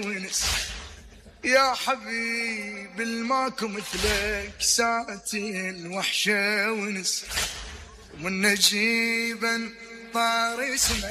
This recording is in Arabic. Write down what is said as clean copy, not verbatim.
ونس يا حبيب الماكو مثلك ساتي الوحشة ونس ومن نجيبا طار اسمه